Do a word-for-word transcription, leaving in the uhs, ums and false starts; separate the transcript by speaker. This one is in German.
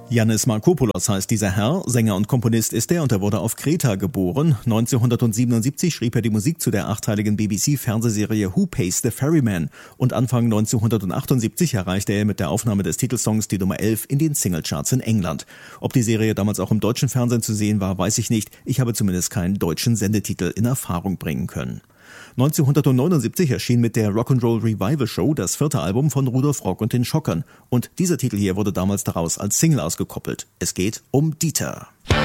Speaker 1: Yannis Markopoulos heißt dieser Herr, Sänger und Komponist ist er und er wurde auf Kreta geboren. neunzehnhundertsiebenundsiebzig schrieb er die Musik zu der achtteiligen B B C-Fernsehserie Who Pays the Ferryman und Anfang neunzehnhundertachtundsiebzig erreichte er mit der Aufnahme des Titelsongs die Nummer elf in den Singlecharts in England. Ob die Serie damals auch im deutschen Fernsehen zu sehen war, weiß ich nicht. Ich habe zumindest keinen deutschen Sendetitel in Erfahrung bringen können. neunzehnhundertneunundsiebzig erschien mit der Rock'n'Roll Revival Show das vierte Album von Rudolf Rock und den Schockern. Und dieser Titel hier wurde damals daraus als Single ausgekoppelt. Es geht um Dieter.